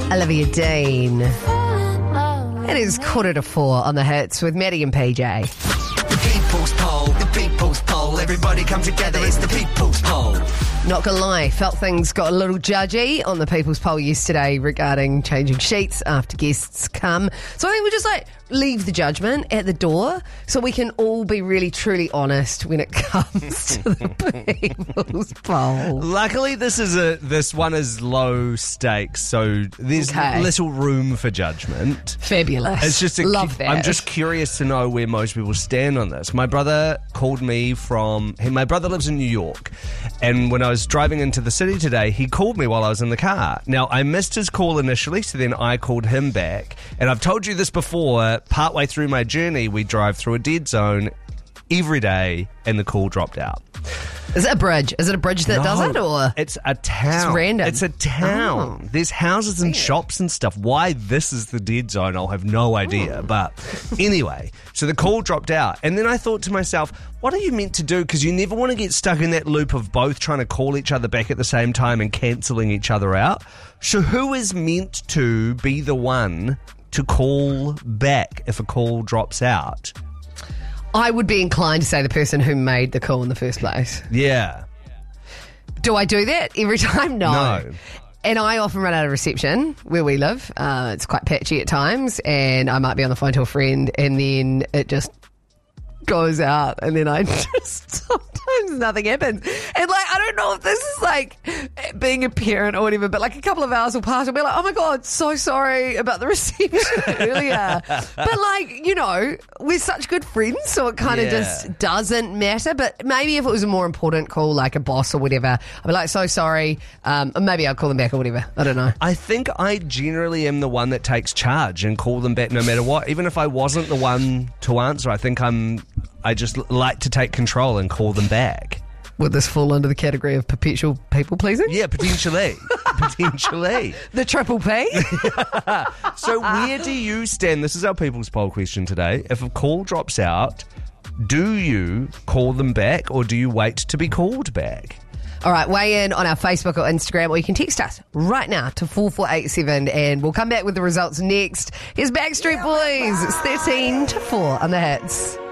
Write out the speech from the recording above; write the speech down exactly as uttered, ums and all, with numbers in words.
Olivia Dean. It is quarter to four on the hits with Maddie and P J. The people's poll, the people's poll. Everybody come together, it's the people's poll. Not gonna lie, felt things got a little judgy on the People's Poll yesterday regarding changing sheets after guests come. So I think we just like leave the judgment at the door so we can all be really truly honest when it comes to the People's Poll. Luckily, this is a this one is low stakes, so there's Okay. little room for judgment. Fabulous. It's just a, Love that. I'm just curious to know where most people stand on this. My brother called me from. He, my brother lives in New York, and when I was driving into the city today, he called me while I was in the car. Now I missed his call initially, so then I called him back. And I've told you this before. Partway through my journey, we drive through a dead zone every day, and the call dropped out. Is it a bridge? Is it a bridge that No, does it, or it's a town? It's random. It's a town. Oh. There's houses and shops and stuff. Why this is the dead zone, I'll have no idea. Oh. But anyway, so the call dropped out, and then I thought to myself, what are you meant to do? Because you never want to get stuck in that loop of both trying to call each other back at the same time and cancelling each other out. So who is meant to be the one to call back if a call drops out? I would be inclined to say the person who made the call in the first place. Yeah. Do I do that every time? No. No. And I often run out of reception where we live. Uh, it's quite patchy at times, and I might be on the phone to a friend, and then it just goes out, and then I just sometimes nothing happens. And like, I don't know if this is like being a parent or whatever, but like a couple of hours will pass, I'll be like, oh my God, so sorry about the reception earlier. But like, you know, we're such good friends, so it kind of Yeah. just doesn't matter. But maybe if it was a more important call, like a boss or whatever, I'd be like, so sorry. Um, or maybe I'll call them back or whatever. I don't know. I think I generally am the one that takes charge and call them back no matter what. Even if I wasn't the one to answer, I think I'm. I just like to take control and call them back. Would this fall under the category of perpetual people pleasing? Yeah, potentially. potentially. The triple P? So where do you stand? This is our People's Poll question today. If a call drops out, do you call them back or do you wait to be called back? All right, weigh in on our Facebook or Instagram, or you can text us right now to four four eight seven, and we'll come back with the results next. Here's Backstreet Boys. It's thirteen to four on the hits.